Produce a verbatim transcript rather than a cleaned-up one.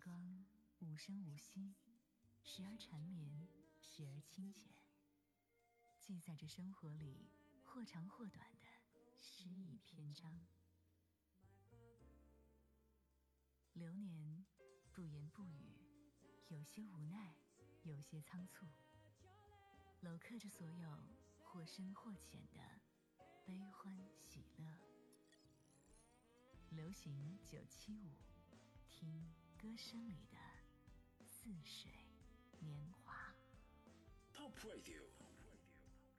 光无声无息，时而缠绵，时而清浅，记载着生活里或长或短的诗意篇章。流年不言不语，有些无奈，有些仓促，镂刻着所有或深或浅的悲欢喜乐。流行九七五，听歌声里的似水年华。 Top Radio